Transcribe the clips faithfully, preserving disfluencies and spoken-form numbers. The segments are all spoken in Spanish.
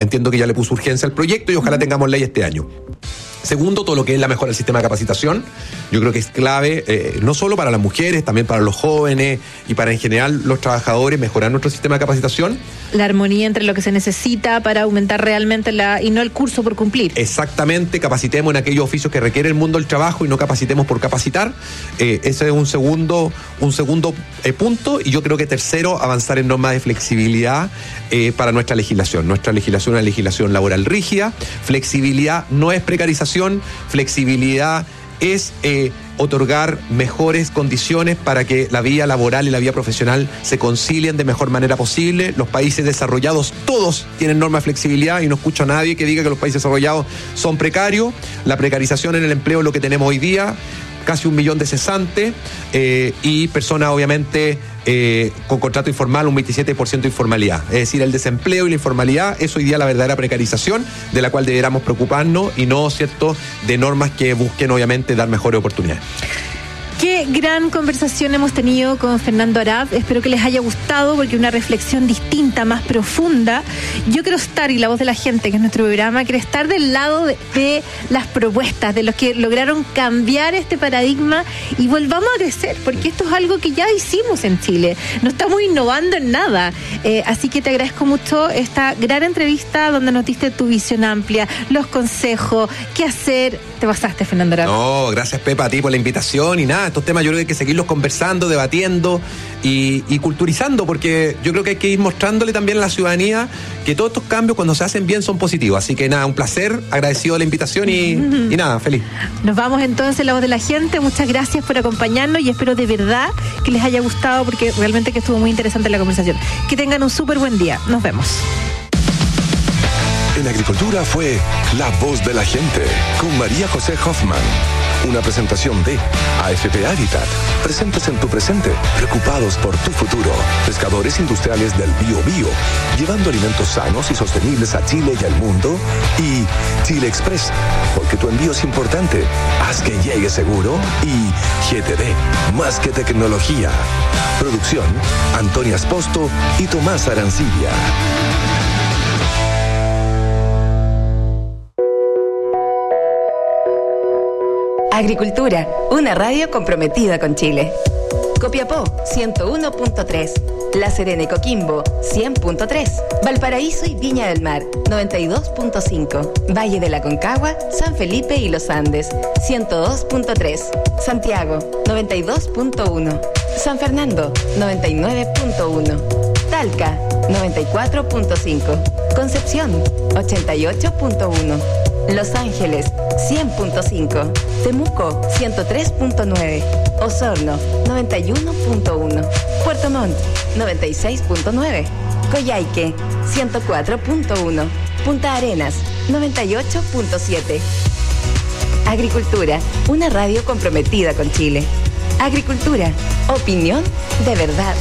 entiendo que ya le puso urgencia al proyecto y ojalá tengamos ley este año. Segundo, todo lo que es la mejora del sistema de capacitación. Yo creo que es clave, eh, no solo para las mujeres, también para los jóvenes y para en general los trabajadores, mejorar nuestro sistema de capacitación. La armonía entre lo que se necesita para aumentar realmente la, y no el curso por cumplir. Exactamente, capacitemos en aquellos oficios que requiere el mundo del trabajo y no capacitemos por capacitar. Eh, ese es un segundo, un segundo eh, punto. Y yo creo que tercero, avanzar en normas de flexibilidad eh, para nuestra legislación. Nuestra legislación es una legislación laboral rígida. Flexibilidad no es precarización. Flexibilidad es eh, otorgar mejores condiciones para que la vida laboral y la vida profesional se concilien de mejor manera posible. Los países desarrollados todos tienen normas de flexibilidad y no escucho a nadie que diga que los países desarrollados son precarios. La precarización en el empleo es lo que tenemos hoy día, casi un millón de cesantes eh, y personas obviamente eh, con contrato informal, un veintisiete por ciento de informalidad. Es decir, el desempleo y la informalidad es hoy día la verdadera precarización de la cual deberíamos preocuparnos y no, ¿cierto?, de normas que busquen obviamente dar mejores oportunidades. Qué gran conversación hemos tenido con Fernando Arap. Espero que les haya gustado porque una reflexión distinta, más profunda. Yo quiero estar, y la voz de la gente, que es nuestro programa, quiero estar del lado de, de las propuestas, de los que lograron cambiar este paradigma y volvamos a crecer, porque esto es algo que ya hicimos en Chile. No estamos innovando en nada. Eh, así que te agradezco mucho esta gran entrevista donde nos diste tu visión amplia, los consejos, qué hacer. Te pasaste, Fernando Arap. No, gracias, Pepa, a ti por la invitación y nada. Estos temas yo creo que hay que seguirlos conversando, debatiendo y, y culturizando, porque yo creo que hay que ir mostrándole también a la ciudadanía que todos estos cambios cuando se hacen bien son positivos. Así que nada, un placer, agradecido de la invitación y, y nada, feliz. Nos vamos entonces, la voz de la gente. Muchas gracias por acompañarnos y espero de verdad que les haya gustado porque realmente que estuvo muy interesante la conversación. Que tengan un súper buen día. Nos vemos. En Agricultura fue La Voz de la Gente con María José Hoffman. Una presentación de A F P Habitat. Presentes en tu presente, preocupados por tu futuro. Pescadores industriales del Bío Bío, llevando alimentos sanos y sostenibles a Chile y al mundo. Y Chile Express, porque tu envío es importante. Haz que llegue seguro. Y G T D, más que tecnología. Producción, Antonia Esposto y Tomás Arancibia. Agricultura, una radio comprometida con Chile. Copiapó, ciento uno punto tres. La Serena y Coquimbo, cien punto tres. Valparaíso y Viña del Mar, noventa y dos punto cinco. Valle de la Concagua, San Felipe y Los Andes, ciento dos punto tres. Santiago, noventa y dos punto uno. San Fernando, noventa y nueve punto uno. Talca, noventa y cuatro punto cinco. Concepción, ochenta y ocho punto uno. Los Ángeles, cien punto cinco. Temuco, ciento tres punto nueve. Osorno, noventa y uno punto uno. Puerto Montt, noventa y seis punto nueve. Coyhaique, ciento cuatro punto uno. Punta Arenas, noventa y ocho punto siete. Agricultura, una radio comprometida con Chile. Agricultura, opinión de verdad.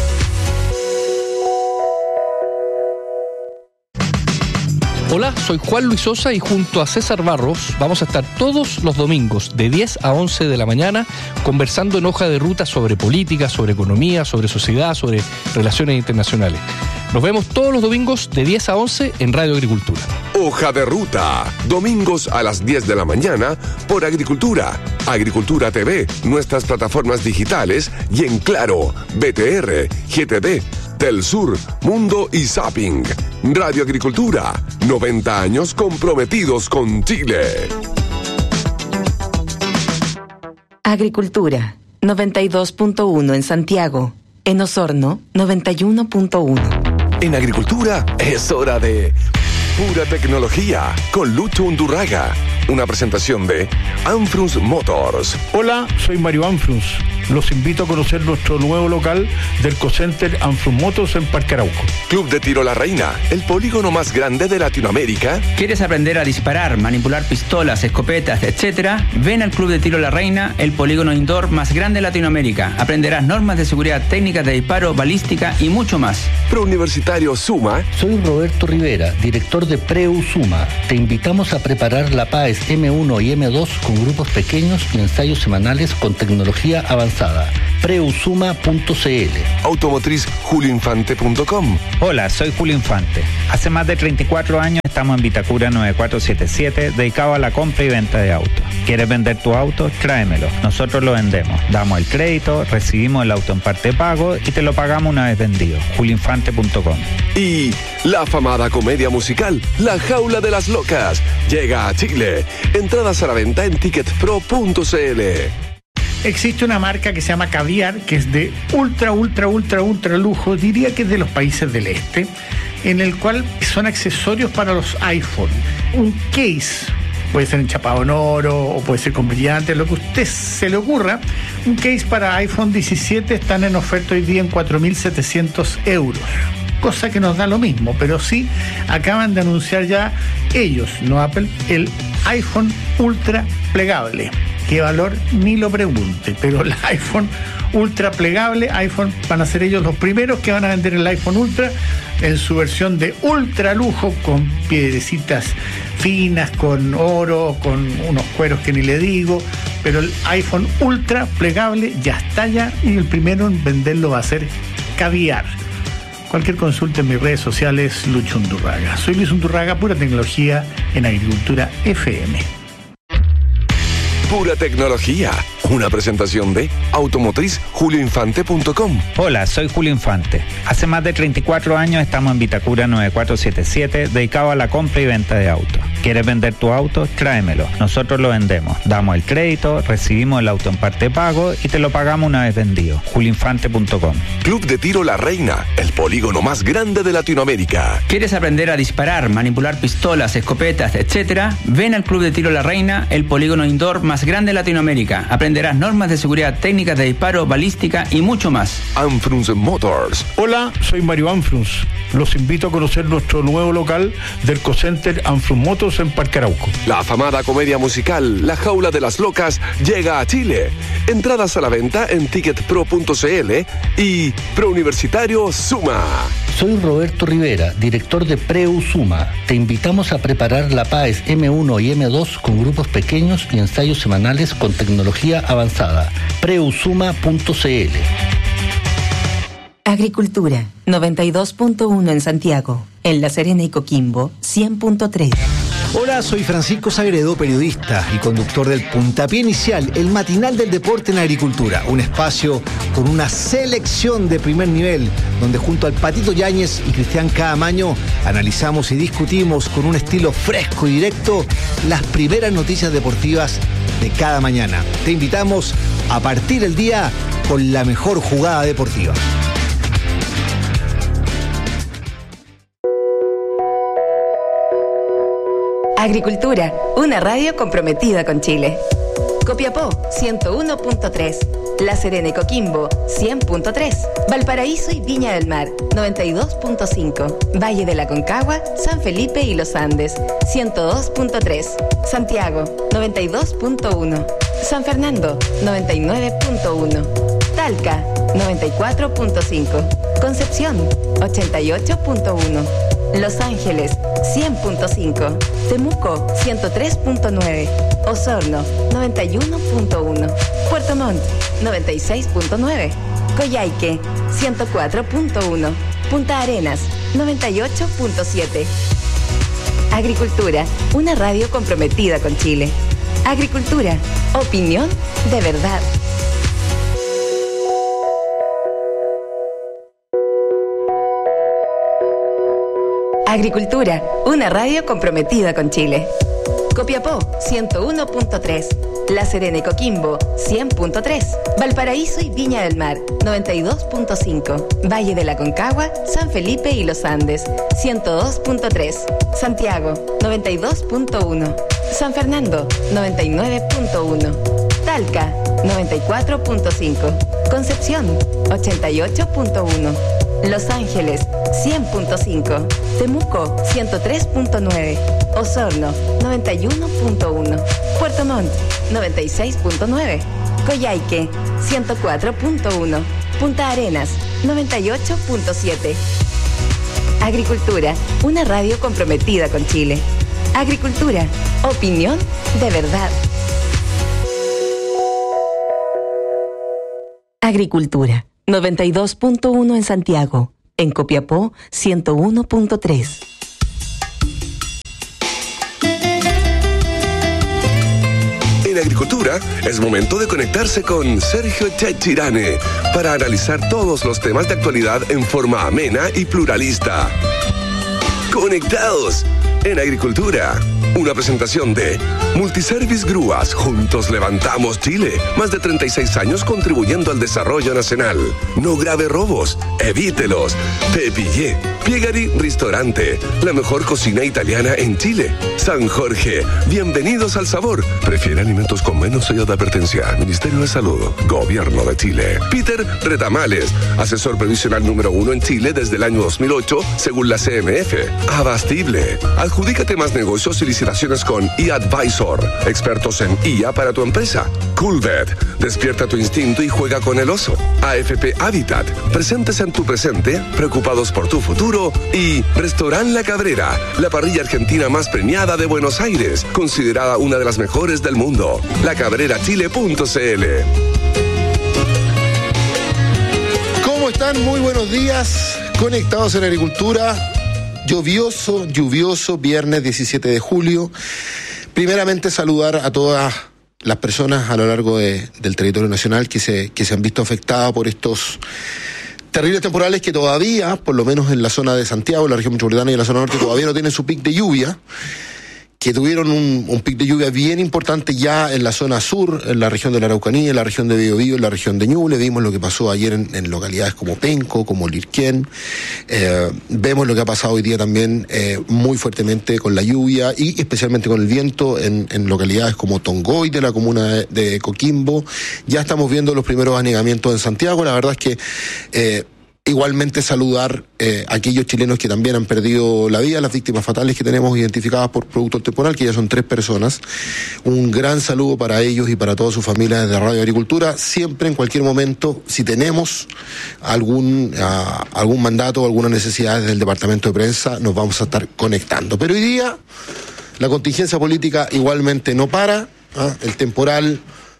Hola, soy Juan Luis Sosa y junto a César Barros vamos a estar todos los domingos de diez a once de la mañana conversando en Hoja de Ruta sobre política, sobre economía, sobre sociedad, sobre relaciones internacionales. Nos vemos todos los domingos de diez a once en Radio Agricultura. Hoja de Ruta, domingos a las diez de la mañana por Agricultura, Agricultura T V, nuestras plataformas digitales y en Claro, B T R, G T D, Telsur, Mundo y Zapping. Radio Agricultura, noventa años comprometidos con Chile. Agricultura, noventa y dos punto uno en Santiago. En Osorno, noventa y uno punto uno. En Agricultura es hora de pura tecnología con Lucho Undurraga. Una presentación de Anfrus Motors. Hola, soy Mario Anfrus. Los invito a conocer nuestro nuevo local del Cocenter Anfrus Motors en Parque Arauco. Club de Tiro La Reina, el polígono más grande de Latinoamérica. ¿Quieres aprender a disparar, manipular pistolas, escopetas, etcétera? Ven al Club de Tiro La Reina, el polígono indoor más grande de Latinoamérica. Aprenderás normas de seguridad, técnicas de disparo, balística y mucho más. Prouniversitario Suma. Soy Roberto Rivera, director de Preu Suma. Te invitamos a preparar la P A E S eme uno y eme dos con grupos pequeños y ensayos semanales con tecnología avanzada avanzada. preusuma punto c l. Automotriz julio infante punto com. Hola, soy Julio Infante. Hace más de treinta y cuatro años estamos en Vitacura nueve cuatro siete siete, dedicado a la compra y venta de autos. ¿Quieres vender tu auto? Tráemelo. Nosotros lo vendemos. Damos el crédito, recibimos el auto en parte de pago y te lo pagamos una vez vendido. julio infante punto com. Y la afamada comedia musical La Jaula de las Locas llega a Chile. Entradas a la venta en ticket pro punto c l. Existe una marca que se llama Caviar, que es de ultra, ultra, ultra, ultra lujo, diría que es de los países del este, en el cual son accesorios para los iPhone. Un case, puede ser enchapado en oro o puede ser con brillantes, lo que a usted se le ocurra. Un case para iPhone diecisiete están en oferta hoy día en cuatro mil setecientos euros. Cosa que nos da lo mismo, pero sí acaban de anunciar ya ellos, no Apple, el iPhone Ultra plegable. ¿Qué valor? Ni lo pregunte, pero el iPhone Ultra plegable, iPhone, van a ser ellos los primeros que van a vender el iPhone Ultra en su versión de ultra lujo, con piedrecitas finas, con oro, con unos cueros que ni le digo, pero el iPhone Ultra plegable ya está ya, y el primero en venderlo va a ser Caviar. Cualquier consulta en mis redes sociales, Lucho Undurraga. Soy Luis Undurraga, pura tecnología en Agricultura F M. Pura tecnología. Una presentación de Automotriz julio infante punto com. Hola, soy Julio Infante. Hace más de treinta y cuatro años estamos en Vitacura nueve cuatro siete siete, dedicado a la compra y venta de autos. ¿Quieres vender tu auto? Tráemelo. Nosotros lo vendemos. Damos el crédito, recibimos el auto en parte de pago y te lo pagamos una vez vendido. julio infante punto com. Club de Tiro La Reina, el polígono más grande de Latinoamérica. ¿Quieres aprender a disparar, manipular pistolas, escopetas, etcétera? Ven al Club de Tiro La Reina, el polígono indoor más grande de Latinoamérica. Aprenderás normas de seguridad, técnicas de disparo, balística y mucho más. Anfrunz Motors. Hola, soy Mario Anfrunz. Los invito a conocer nuestro nuevo local del Cocenter Anfrunz Motors en Parque Arauco. La afamada comedia musical La Jaula de las Locas llega a Chile. Entradas a la venta en ticket pro punto c l y Prouniversitario Suma. Soy Roberto Rivera, director de Preusuma. Te invitamos a preparar la PAES eme uno y eme dos con grupos pequeños y ensayos semanales con tecnología avanzada. preusuma punto c l. Agricultura, noventa y dos punto uno en Santiago. En La Serena y Coquimbo, cien punto tres. Hola, soy Francisco Sagredo, periodista y conductor del Puntapié Inicial, el matinal del deporte en agricultura. Un espacio con una selección de primer nivel, donde junto al Patito Yáñez y Cristian Caamaño analizamos y discutimos con un estilo fresco y directo las primeras noticias deportivas de cada mañana. Te invitamos a partir el día con la mejor jugada deportiva. Agricultura, una radio comprometida con Chile. Copiapó, ciento uno punto tres. La Serena y Coquimbo, cien punto tres. Valparaíso y Viña del Mar, noventa y dos punto cinco. Valle de la Concagua, San Felipe y Los Andes, ciento dos punto tres. Santiago, noventa y dos punto uno. San Fernando, noventa y nueve punto uno. Talca, noventa y cuatro punto cinco. Concepción, ochenta y ocho punto uno. Los Ángeles, cien punto cinco. Temuco, ciento tres punto nueve. Osorno, noventa y uno punto uno. Puerto Montt, noventa y seis punto nueve. Coyhaique, ciento cuatro punto uno. Punta Arenas, noventa y ocho punto siete. Agricultura, una radio comprometida con Chile. Agricultura, opinión de verdad. Agricultura, una radio comprometida con Chile. Copiapó, ciento uno punto tres. La Serena y Coquimbo, cien punto tres. Valparaíso y Viña del Mar, noventa y dos punto cinco. Valle de la Concagua, San Felipe y Los Andes, ciento dos punto tres. Santiago, noventa y dos punto uno. San Fernando, noventa y nueve punto uno. Talca, noventa y cuatro punto cinco. Concepción, ochenta y ocho punto uno. Los Ángeles, cien punto cinco. Temuco, ciento tres punto nueve. Osorno, noventa y uno punto uno. Puerto Montt, noventa y seis punto nueve. Coyhaique, ciento cuatro punto uno. Punta Arenas, noventa y ocho punto siete. Agricultura, una radio comprometida con Chile. Agricultura, opinión de verdad. Agricultura, noventa y dos punto uno en Santiago. En Copiapó, ciento uno punto tres. En Agricultura es momento de conectarse con Sergio Chechirane para analizar todos los temas de actualidad en forma amena y pluralista. Conectados en Agricultura. Una presentación de Multiservice Grúas. Juntos levantamos Chile. Más de treinta y seis años contribuyendo al desarrollo nacional. No grave robos. Evítelos. Pepillé. Piegari Ristorante. La mejor cocina italiana en Chile. San Jorge. Bienvenidos al sabor. Prefiere alimentos con menos sello de advertencia. Ministerio de Salud. Gobierno de Chile. Peter Retamales. Asesor previsional número uno en Chile desde el año dos mil ocho, según la C M F. Abastible. Adjudícate más negocios y licitaciones con eAdvisor. Expertos en I A para tu empresa. Coolbet. Despierta tu instinto y juega con el oso. A F P Habitat. Presentes en tu presente, preocupados por tu futuro. Y Restaurant La Cabrera, la parrilla argentina más premiada de Buenos Aires, considerada una de las mejores del mundo. la cabrera chile punto c l. ¿Cómo están? Muy buenos días. Conectados en Agricultura. Lluvioso, lluvioso, viernes diecisiete de julio. Primeramente saludar a todas las personas a lo largo de, del territorio nacional que se, que se han visto afectadas por estos terribles temporales que todavía, por lo menos en la zona de Santiago, en la región metropolitana y en la zona norte, todavía no tienen su pic de lluvia, que tuvieron un, un pic de lluvia bien importante ya en la zona sur, en la región de la Araucanía, en la región de Biobío, en la región de Ñuble. Vimos lo que pasó ayer en, en localidades como Penco, como Lirquén. Eh, vemos lo que ha pasado hoy día también eh, muy fuertemente con la lluvia y especialmente con el viento en, en localidades como Tongoy, de la comuna de, de Coquimbo. Ya estamos viendo los primeros anegamientos en Santiago. La verdad es que eh, igualmente saludar eh, a aquellos chilenos que también han perdido la vida, las víctimas fatales que tenemos identificadas por producto temporal, que ya son tres personas. Un gran saludo para ellos y para todas sus familias desde Radio Agricultura. Siempre, en cualquier momento, si tenemos algún, uh, algún mandato o alguna necesidad desde el departamento de prensa, nos vamos a estar conectando. Pero hoy día la contingencia política igualmente no para. ¿eh? El temporal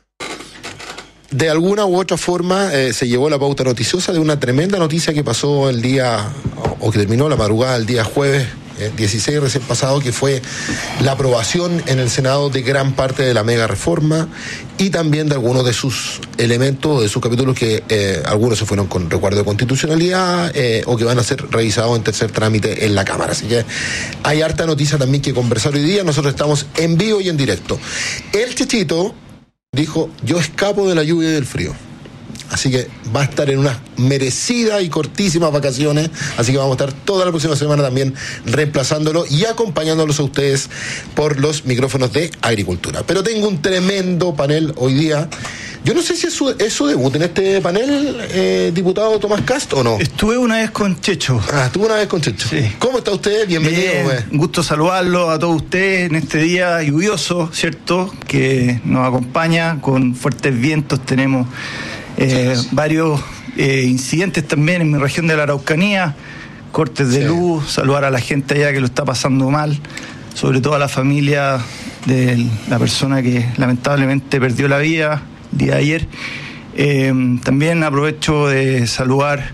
de alguna u otra forma eh, se llevó la pauta noticiosa de una tremenda noticia que pasó el día, o que terminó la madrugada del día jueves eh, dieciséis recién pasado, que fue la aprobación en el Senado de gran parte de la mega reforma y también de algunos de sus elementos, de sus capítulos que eh, algunos se fueron con recuerdo de constitucionalidad eh, o que van a ser revisados en tercer trámite en la Cámara. Así que hay harta noticia también que conversar hoy día. Nosotros estamos en vivo y en directo. El Chechito dijo, yo escapo de la lluvia y del frío. Así que va a estar en unas merecidas y cortísimas vacaciones. Así que vamos a estar toda la próxima semana también reemplazándolo y acompañándolos a ustedes por los micrófonos de Agricultura. Pero tengo un tremendo panel hoy día. Yo no sé si es su, es su debut en este panel, eh, diputado Tomás Cast, ¿o no? Estuve una vez con Checho. Ah, estuve una vez con Checho. Sí. ¿Cómo está usted? Bienvenido. Bien, un gusto saludarlo a todos ustedes en este día lluvioso, ¿cierto? Que nos acompaña con fuertes vientos. Tenemos eh, sí. varios eh, incidentes también en mi región de la Araucanía, cortes de sí. luz, saludar a la gente allá que lo está pasando mal, sobre todo a la familia de la persona que lamentablemente perdió la vida día de ayer. Eh, también aprovecho de saludar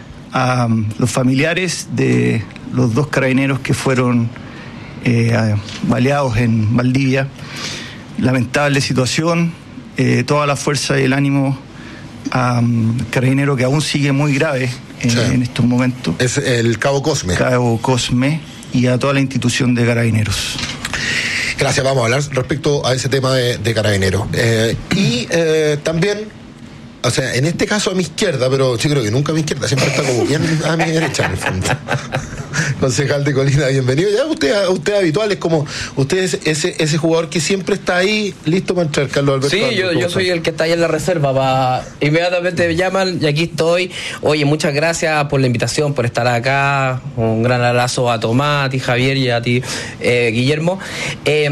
a um, los familiares de los dos carabineros que fueron eh, baleados en Valdivia. Lamentable situación, eh, toda la fuerza y el ánimo a um, carabinero que aún sigue muy grave en, sí. en estos momentos. Es el Cabo Cosme. Cabo Cosme y a toda la institución de carabineros. Gracias, vamos a hablar respecto a ese tema de, de carabineros. Eh, y eh, también, o sea, en este caso a mi izquierda, pero yo creo que nunca a mi izquierda, siempre está como bien a mi derecha en el fondo. Concejal de Colina, bienvenido. Ya usted, usted habitual, es como usted es ese, ese jugador que siempre está ahí listo para entrar, Carlos Alberto. Sí, yo, yo soy el que está ahí en la reserva, para inmediatamente me llaman y aquí estoy. Oye, muchas gracias por la invitación, por estar acá. Un gran abrazo a Tomás, a ti Javier y a ti eh, Guillermo. Eh,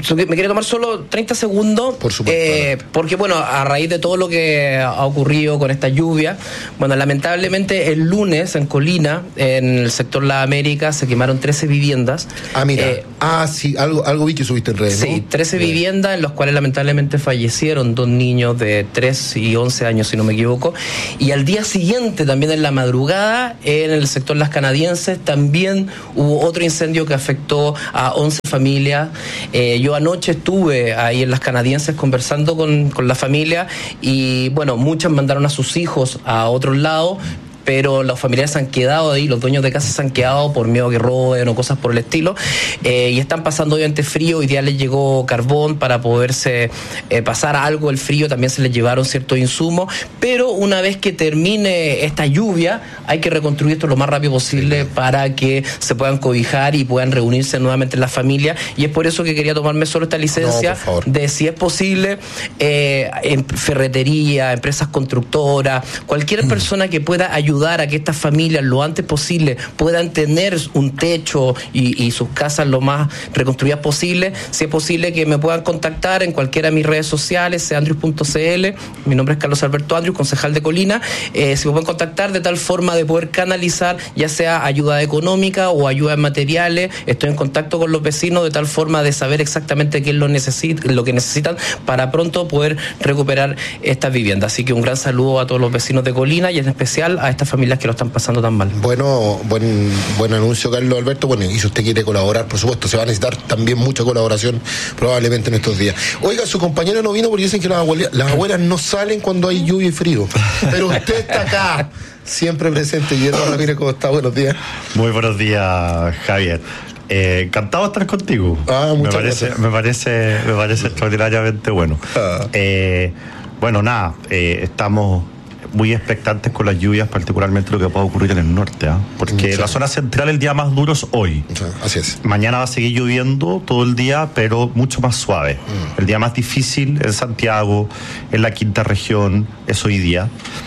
me quiere tomar solo treinta segundos. Por supuesto. Eh, porque, bueno, a raíz de todo lo que ha ocurrido con esta lluvia, bueno, lamentablemente el lunes en Colina, en el sector La América, se quemaron trece viviendas. Ah, mira. Eh, ah, sí, algo, algo vi que subiste en redes, ¿no? Sí, trece Bien. viviendas en las cuales lamentablemente fallecieron dos niños de tres y once años, si no me equivoco. Y al día siguiente, también en la madrugada, en el sector Las Canadienses, también hubo otro incendio que afectó a once familias. Eh, yo anoche estuve ahí en Las Canadienses conversando con, con la familia y, bueno, muchas mandaron a sus hijos a otros lados, pero los familiares se han quedado ahí, los dueños de casa se han quedado por miedo a que roben o cosas por el estilo, eh, y están pasando obviamente frío. Hoy día les llegó carbón para poderse eh, pasar algo el frío, también se les llevaron ciertos insumos, pero una vez que termine esta lluvia hay que reconstruir esto lo más rápido posible para que se puedan cobijar y puedan reunirse nuevamente las familias, y es por eso que quería tomarme solo esta licencia No, por favor. de, si es posible, eh, en ferretería, empresas constructoras, cualquier persona que pueda ayudar a que estas familias lo antes posible puedan tener un techo y, y sus casas lo más reconstruidas posible. Si es posible, que me puedan contactar en cualquiera de mis redes sociales, sea andrews punto c l. Mi nombre es Carlos Alberto Andrews, concejal de Colina. Eh, si me pueden contactar de tal forma de poder canalizar ya sea ayuda económica o ayuda en materiales. Estoy en contacto con los vecinos de tal forma de saber exactamente qué es lo, necesit- lo que necesitan para pronto poder recuperar estas viviendas. Así que un gran saludo a todos los vecinos de Colina y en especial a estas familias que lo están pasando tan mal. Bueno, buen, buen anuncio, Carlos Alberto. Bueno, y si usted quiere colaborar, por supuesto, se va a necesitar también mucha colaboración probablemente en estos días. Oiga, su compañero no vino porque dicen que las abuelas, las abuelas no salen cuando hay lluvia y frío. Pero usted está acá, siempre presente. Guillermo Ramírez, ¿cómo está? Buenos días. Muy buenos días, Javier. Eh, encantado de estar contigo. Ah, me muchas parece, gracias. me parece, me parece extraordinariamente bueno. Ah. Eh, bueno, nada, eh, estamos muy expectantes con las lluvias, particularmente lo que puede ocurrir en el norte, ¿eh? porque Sí. la zona central el día más duro es hoy. Sí, así es. Mañana va a seguir lloviendo todo el día, pero mucho más suave. Mm. El día más difícil en Santiago, en la quinta región, es hoy día.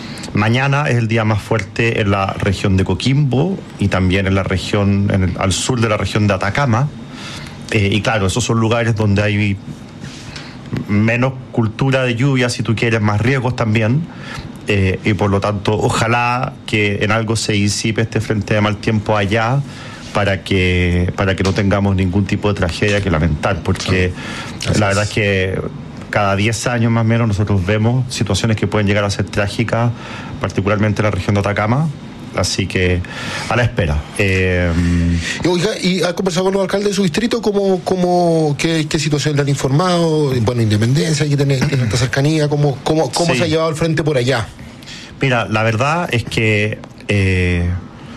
Mañana es el día más fuerte en la región de Coquimbo y también en la región, en el, al sur de la región de Atacama. Eh, y claro, esos son lugares donde hay menos cultura de lluvia, si tú quieres, más riesgos también. Eh, y por lo tanto, ojalá que en algo se disipe este frente de mal tiempo allá para que, para que no tengamos ningún tipo de tragedia que lamentar, porque Así la es. verdad es que cada diez años más o menos nosotros vemos situaciones que pueden llegar a ser trágicas, particularmente en la región de Atacama. Así que a la espera. Eh, Y, oiga, ¿y ha conversado con los alcaldes de su distrito? ¿Cómo, cómo, qué, qué situación le han informado? Bueno, Independencia, aquí tiene, tiene esta cercanía. ¿Cómo, cómo, cómo Sí. se ha llevado al frente por allá? Mira, la verdad es que eh,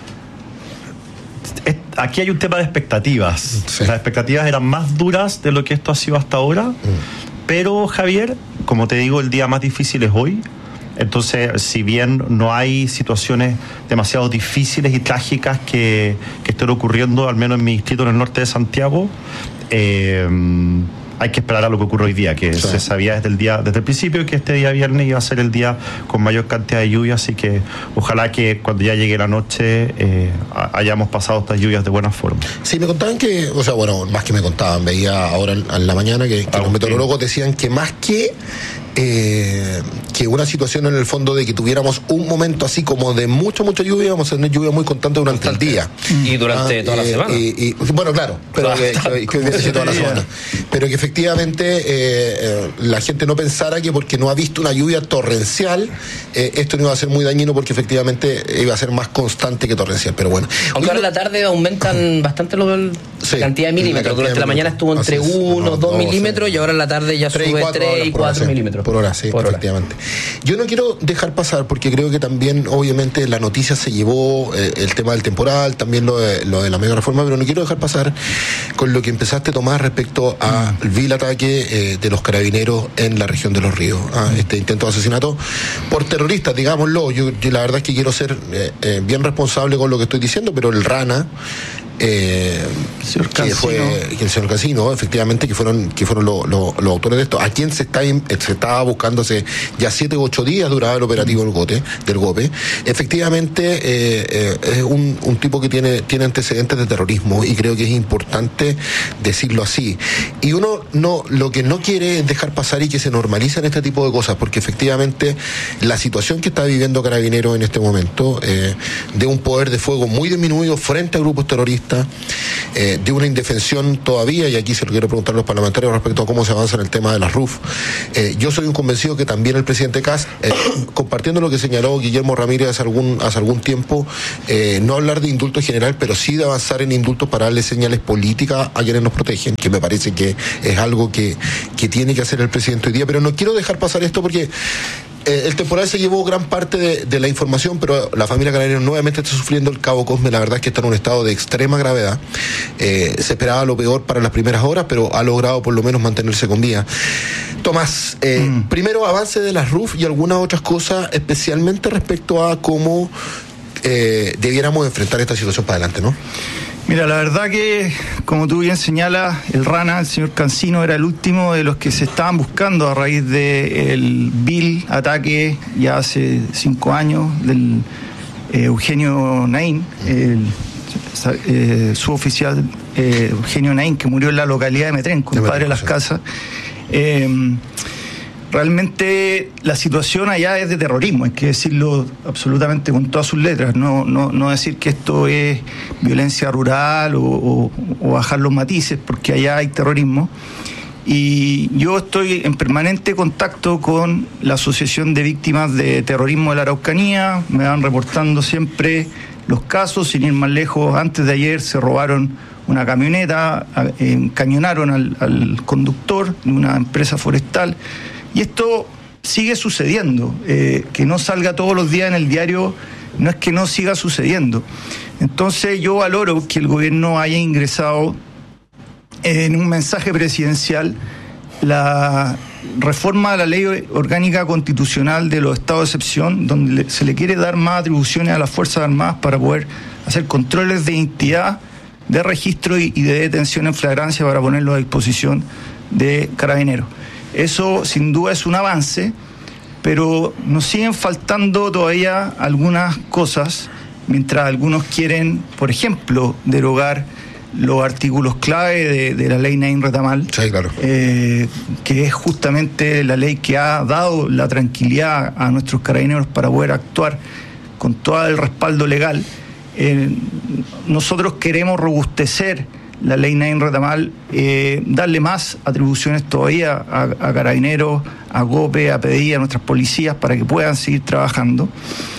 es- aquí hay un tema de expectativas. Sí. Las expectativas eran más duras de lo que esto ha sido hasta ahora. Pero, Javier, como te digo, el día más difícil es hoy. Entonces, si bien no hay situaciones demasiado difíciles y trágicas que, que estén ocurriendo, al menos en mi distrito, en el norte de Santiago, eh, hay que esperar a lo que ocurre hoy día, que Sí. se sabía desde el día, desde el principio que este día viernes iba a ser el día con mayor cantidad de lluvia, así que ojalá que cuando ya llegue la noche eh, hayamos pasado estas lluvias de buena forma. Sí, me contaban que, o sea, bueno, más que me contaban, veía ahora en, en la mañana que, que Ah, los ok. meteorólogos decían que más que eh, que una situación en el fondo de que tuviéramos un momento así como de mucha, mucha lluvia, vamos a tener lluvia muy constante durante el día. Y durante Ah, toda la eh, semana. Y, y- bueno, claro, pero que, que, que hubiese sido toda la semana. Pero que efectivamente eh, eh, la gente no pensara que porque no ha visto una lluvia torrencial, eh, esto no iba a ser muy dañino porque efectivamente iba a ser más constante que torrencial. Pero bueno. Aunque ahora en la tarde aumentan bastante lo del- Sí, la cantidad de la milímetros. cantidad Durante de la mañana estuvo milímetros. entre Así es. uno, No, dos no, milímetros sí. y ahora en la tarde ya tres y sube cuatro tres y ahora por hora, cuatro sí. milímetros. Por hora, sí, Por hora. efectivamente. Yo no quiero dejar pasar, porque creo que también, obviamente, la noticia se llevó eh, el tema del temporal, también lo de, lo de la mega reforma, pero no quiero dejar pasar con lo que empezaste a tomar respecto al vil ataque eh, de los carabineros en la región de Los Ríos. Ah, este intento de asesinato por terroristas, digámoslo. Yo, yo la verdad es que quiero ser eh, eh, bien responsable con lo que estoy diciendo, pero el Rana eh, señor que fue que el señor Cancino, efectivamente, que fueron que fueron lo, lo, los autores de esto, a quien se está se estaba buscando hace ya siete u ocho días duraba el operativo del GOTE, del GOPE. Efectivamente, eh, eh, es un, un tipo que tiene, tiene antecedentes de terrorismo, y creo que es importante decirlo así. Y uno no, lo que no quiere es dejar pasar y que se normalicen este tipo de cosas, porque efectivamente la situación que está viviendo Carabineros en este momento, eh, de un poder de fuego muy disminuido frente a grupos terroristas, eh, de una indefensión todavía, y aquí se lo quiero preguntar a los parlamentarios respecto a cómo se avanza en el tema de las R U F. Eh, yo soy un convencido que también el presidente Kast, eh, compartiendo lo que señaló Guillermo Ramírez hace algún, hace algún tiempo, eh, no hablar de indulto general, pero sí de avanzar en indultos para darle señales políticas a quienes nos protegen, que me parece que es algo que, que tiene que hacer el presidente hoy día. Pero no quiero dejar pasar esto porque Eh, el temporal se llevó gran parte de, de la información, pero la familia Carabineros nuevamente está sufriendo. El Cabo Cosme, la verdad es que está en un estado de extrema gravedad. Eh, se esperaba lo peor para las primeras horas, pero ha logrado por lo menos mantenerse con vida. Tomás, eh, mm. primero avance de las R U F y algunas otras cosas, especialmente respecto a cómo eh, debiéramos enfrentar esta situación para adelante, ¿no? Mira, la verdad que, como tú bien señalas, el Rana, el señor Cancino, era el último de los que se estaban buscando a raíz del vil ataque ya hace cinco años del eh, Eugenio Naín, el eh, suboficial eh, Eugenio Naín, que murió en la localidad de Metrén, compadre de Las Casas. Eh, Realmente la situación allá es de terrorismo, hay que decirlo absolutamente con todas sus letras, no, no, no decir que esto es violencia rural o, o, o bajar los matices, porque allá hay terrorismo. Y yo estoy en permanente contacto con la Asociación de Víctimas de Terrorismo de la Araucanía, me van reportando siempre los casos, sin ir más lejos. Antes de ayer se robaron una camioneta, encañonaron al, al conductor de una empresa forestal. Y esto sigue sucediendo, eh, que no salga todos los días en el diario no es que no siga sucediendo. Entonces yo valoro que el gobierno haya ingresado en un mensaje presidencial la reforma de la ley orgánica constitucional de los estados de excepción, donde se le quiere dar más atribuciones a las Fuerzas Armadas para poder hacer controles de identidad, de registro y de detención en flagrancia para ponerlo a disposición de Carabineros. Eso sin duda es un avance, pero nos siguen faltando todavía algunas cosas, mientras algunos quieren, por ejemplo, derogar los artículos clave de, de la ley Naín Retamal, sí, claro. eh, que es justamente la ley que ha dado la tranquilidad a nuestros carabineros para poder actuar con todo el respaldo legal. Eh, nosotros queremos robustecer la ley Naín Retamal, eh, darle más atribuciones todavía a, a Carabineros, a GOPE, a P D I, a nuestras policías para que puedan seguir trabajando.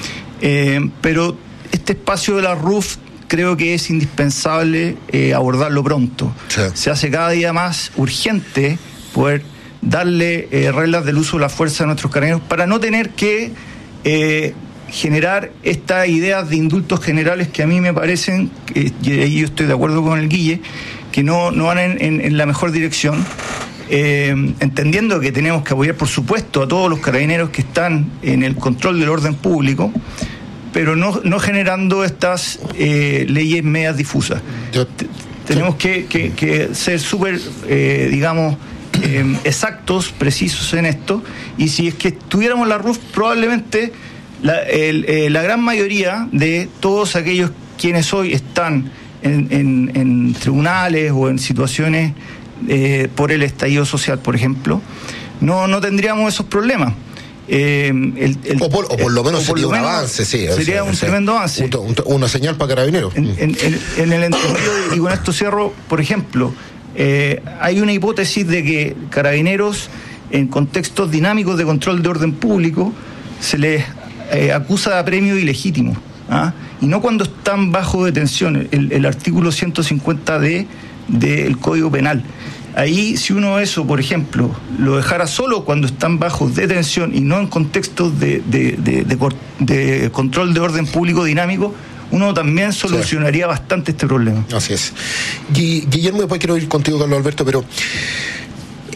Eh, pero este espacio de la R U F creo que es indispensable eh, abordarlo pronto. Sí. Se hace cada día más urgente poder darle eh, reglas del uso de la fuerza a nuestros carabineros para no tener que eh, generar estas ideas de indultos generales que a mí me parecen, que, y ahí yo estoy de acuerdo con el Guille, que no, no van en, en, en la mejor dirección, eh, entendiendo que tenemos que apoyar, por supuesto, a todos los carabineros que están en el control del orden público, pero no, no generando estas eh, leyes medias difusas. Yo, T- tenemos que, que, que ser súper, eh, digamos, eh, exactos, precisos en esto, y si es que tuviéramos la R U F, probablemente La, el, eh, la gran mayoría de todos aquellos quienes hoy están en, en, en tribunales o en situaciones eh, por el estallido social, por ejemplo, no, no tendríamos esos problemas. Eh, el, el, o, por, o por lo menos sería un avance, sí. Sería o sea, un o sea, tremendo avance. Un, un, una señal para Carabineros. En, en, en, en el entendido, y con esto cierro, por ejemplo, eh, hay una hipótesis de que Carabineros, en contextos dinámicos de control de orden público, se les Eh, acusa de apremio ilegítimo, ¿ah? Y no cuando están bajo detención, el, el artículo ciento cincuenta D del Código Penal. Ahí, si uno eso, por ejemplo, lo dejara solo cuando están bajo detención y no en contextos de, de, de, de, de control de orden público dinámico, uno también solucionaría sí. bastante este problema. Así es. Guillermo, después quiero ir contigo, Carlos Alberto, pero ¿qué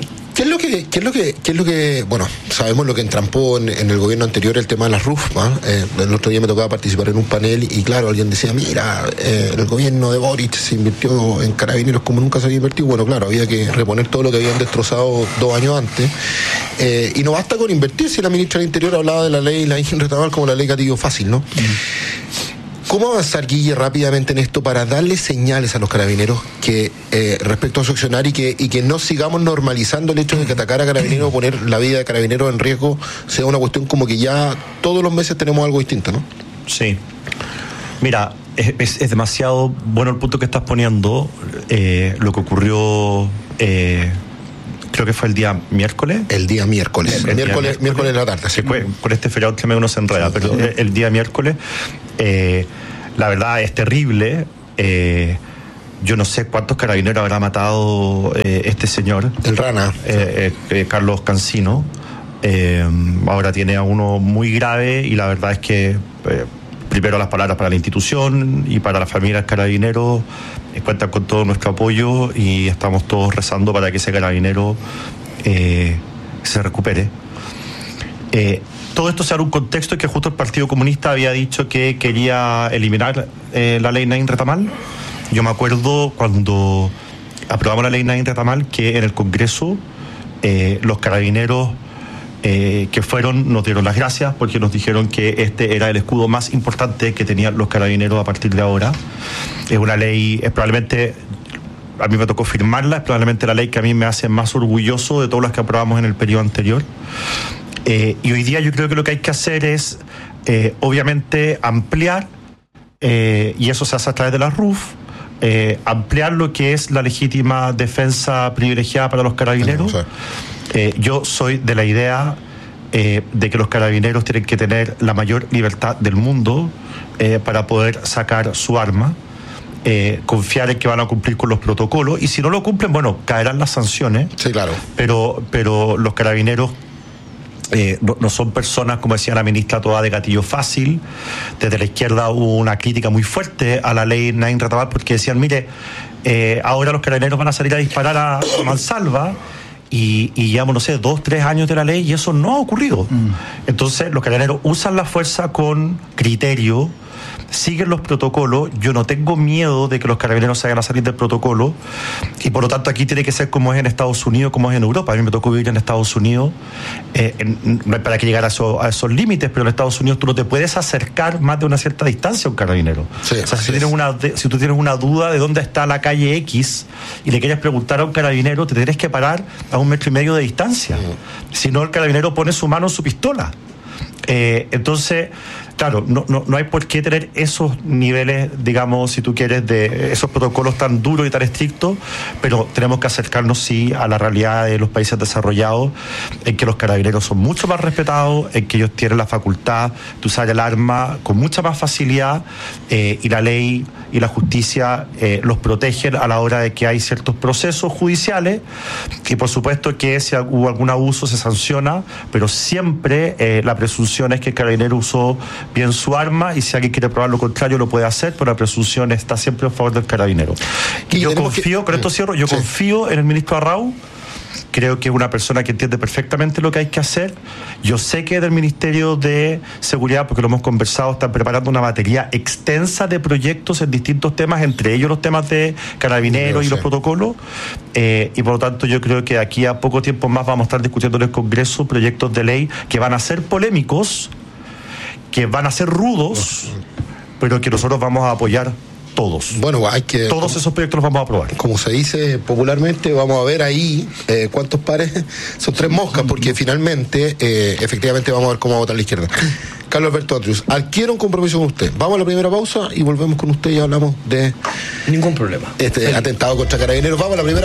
¿Qué es lo que, qué es lo que, qué es lo que, bueno, sabemos lo que entrampó en, en el gobierno anterior el tema de las R U F, ¿no? Eh, el otro día me tocaba participar en un panel y claro, alguien decía, mira, eh, en el gobierno de Boric se invirtió en carabineros como nunca se había invertido. Bueno, claro, había que reponer todo lo que habían destrozado dos años antes. Eh, y no basta con invertir, si la ministra del Interior hablaba de la ley, la Retamal como la ley gatillo fácil, ¿no? Mm. ¿Cómo avanzar, Guille, rápidamente en esto para darle señales a los carabineros que eh, respecto a su accionar y que, y que no sigamos normalizando el hecho de que atacar a carabineros o poner la vida de carabineros en riesgo sea una cuestión como que ya todos los meses tenemos algo distinto, ¿no? Sí. Mira, es, es, es demasiado bueno el punto que estás poniendo. Eh, lo que ocurrió... Eh, creo que fue el día miércoles. El día miércoles. El, el miércoles, miércoles, miércoles de la tarde. Sí. Con, con este feriado que uno se enreda, sí, pero sí. El, el día miércoles, eh, la verdad es terrible. Eh, yo no sé cuántos carabineros habrá matado eh, este señor. El Rana. Eh, eh, eh, Carlos Cancino. Eh, ahora tiene a uno muy grave y la verdad es que... Eh, primero las palabras para la institución y para la familia del carabinero, eh, cuentan con todo nuestro apoyo y estamos todos rezando para que ese carabinero eh, se recupere. Eh, todo esto se da en un contexto en que justo el Partido Comunista había dicho que quería eliminar eh, la ley Nain Retamal. Yo me acuerdo cuando aprobamos la ley Nain Retamal que en el Congreso eh, los carabineros Eh, que fueron, nos dieron las gracias porque nos dijeron que este era el escudo más importante que tenían los carabineros a partir de ahora. Es una ley, es probablemente, a mí me tocó firmarla, es probablemente la ley que a mí me hace más orgulloso de todas las que aprobamos en el periodo anterior. Eh, y hoy día yo creo que lo que hay que hacer es, eh, obviamente, ampliar, eh, y eso se hace a través de la R U F, eh, ampliar lo que es la legítima defensa privilegiada para los carabineros. Eh, yo soy de la idea eh, de que los carabineros tienen que tener la mayor libertad del mundo eh, para poder sacar su arma, eh, confiar en que van a cumplir con los protocolos y si no lo cumplen, bueno, caerán las sanciones. Sí, claro. Pero, pero los carabineros eh, no, no son personas, como decía la ministra, toda de gatillo fácil. Desde la izquierda hubo una crítica muy fuerte a la ley Nain Retamal porque decían, mire, eh, ahora los carabineros van a salir a disparar a mansalva. Y, y llevamos, no sé, dos, tres años de la ley y eso no ha ocurrido. Mm. Entonces, los carabineros usan la fuerza con criterio, siguen los protocolos. Yo no tengo miedo de que los carabineros se vayan a salir del protocolo y por lo tanto aquí tiene que ser como es en Estados Unidos, como es en Europa. A mí me tocó vivir en Estados Unidos, eh, en, no es para que llegar a, eso, a esos límites, pero en Estados Unidos tú no te puedes acercar más de una cierta distancia a un carabinero. Sí, o sea, si tú, tienes una, si tú tienes una duda de dónde está la calle X y le quieres preguntar a un carabinero, te tienes que parar a un metro y medio de distancia. Mm. Si no, el carabinero pone su mano en su pistola. Eh, entonces, claro, no, no, no hay por qué tener esos niveles, digamos, si tú quieres, de esos protocolos tan duros y tan estrictos, pero tenemos que acercarnos, sí, a la realidad de los países desarrollados, en que los carabineros son mucho más respetados, en que ellos tienen la facultad de usar el arma con mucha más facilidad, eh, y la ley y la justicia eh, los protegen a la hora de que hay ciertos procesos judiciales, y por supuesto que si hubo algún abuso se sanciona, pero siempre eh, la presunción es que el carabinero usó bien su arma y si alguien quiere probar lo contrario lo puede hacer, pero la presunción está siempre a favor del carabinero. Y yo confío, que... con esto cierro, yo sí. confío en el ministro Arrau. Creo que es una persona que entiende perfectamente lo que hay que hacer. Yo sé que del Ministerio de Seguridad, porque lo hemos conversado, están preparando una batería extensa de proyectos en distintos temas, entre ellos los temas de carabineros y los protocolos. Eh, y por lo tanto yo creo que aquí a poco tiempo más vamos a estar discutiendo en el Congreso proyectos de ley que van a ser polémicos, que van a ser rudos, pero que nosotros vamos a apoyar. Todos. Bueno, hay que. Todos como, esos proyectos los vamos a aprobar. Como se dice popularmente, vamos a ver ahí eh, cuántos pares son tres moscas, porque finalmente, eh, efectivamente, vamos a ver cómo va a votar la izquierda. Carlos Alberto Andrius, adquiero un compromiso con usted. Vamos a la primera pausa y volvemos con usted y hablamos de. Ningún problema. Este Feliz. atentado contra carabineros. Vamos a la primera